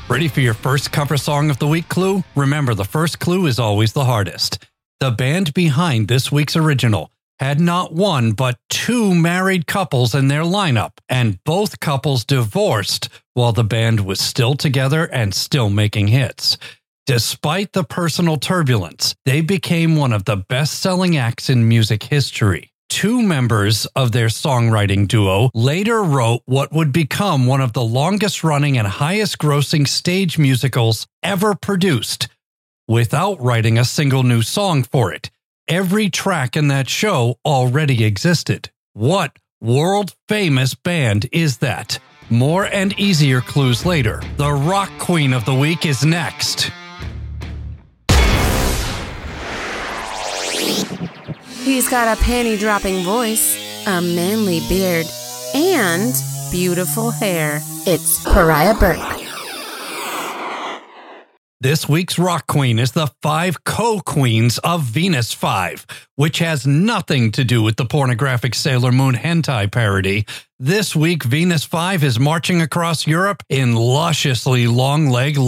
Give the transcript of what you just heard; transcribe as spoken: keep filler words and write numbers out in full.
Ready for your first cover song of the week clue? Remember, the first clue is always the hardest. The band behind this week's original had not one but two married couples in their lineup, and both couples divorced while the band was still together and still making hits. Despite the personal turbulence, they became one of the best-selling acts in music history. Two members of their songwriting duo later wrote what would become one of the longest-running and highest-grossing stage musicals ever produced, without writing a single new song for it. Every track in that show already existed. What world-famous band is that? More and easier clues later. The rock queen of the week is next. He's got a panty-dropping voice, a manly beard, and beautiful hair. It's Pariah Burke. This week's rock queen is the five co-queens of Venus Five, which has nothing to do with the pornographic Sailor Moon hentai parody. This week, Venus Five is marching across Europe in lusciously long-leg